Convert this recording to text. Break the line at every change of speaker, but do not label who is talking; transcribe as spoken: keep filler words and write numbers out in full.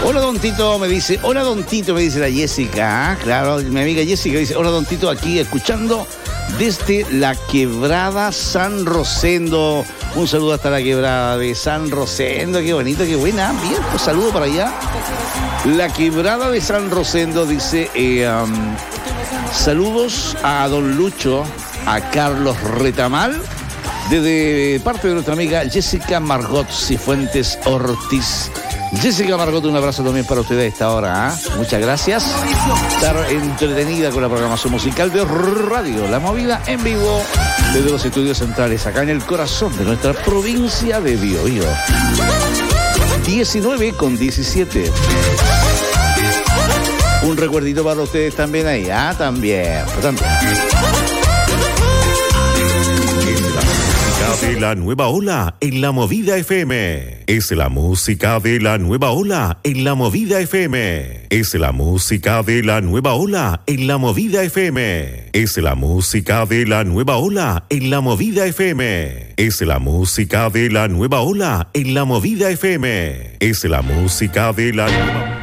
Hola, Don Tito, me dice. Hola, Don Tito, me dice la Jessica. ¿eh? Claro, mi amiga Jessica dice, hola, Don Tito, aquí escuchando desde la Quebrada San Rosendo. Un saludo hasta la Quebrada de San Rosendo. Qué bonito, qué buena. Bien, pues saludo para allá. La Quebrada de San Rosendo dice, eh, um, saludos a Don Lucho, a Carlos Retamal, desde parte de nuestra amiga Jessica Margot Cifuentes Ortiz. Jessica Margot, un abrazo también para ustedes a esta hora. ¿eh? Muchas gracias. Estar entretenida con la programación musical de Radio La Movida en vivo desde los estudios centrales, acá en el corazón de nuestra provincia de Biobío. diecinueve con diecisiete. Un recuerdito para ustedes también ahí. Ah, también. también.
De la nueva ola en la Movida F M. Es la música de la nueva ola en la Movida F M. Es la música de la nueva ola en la Movida F M. Es la música de la nueva ola en la Movida F M. Es la música de la nueva ola en la Movida F M. Es la música de la nueva